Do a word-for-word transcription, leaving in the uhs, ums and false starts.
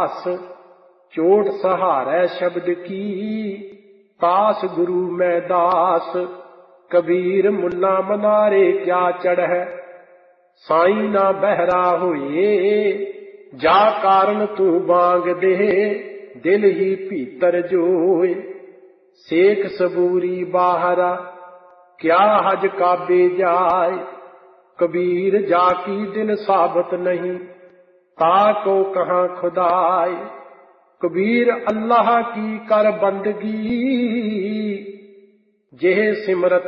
दास। चोट सहारै शब्द की तास गुरु मैं दास। कबीर मुन्ना मनारे क्या चढ़ै साईं ना बहरा होए। जा कारण तू बांग दे दिल ही भीतर जोए। सेख सबूरी बाहरा क्या हज काबे जाए। कबीर जाकी दिल साबत नहीं ताको कहाँ खुदाए। कबीर अल्लाह की कर बंदगी जेह सिमरत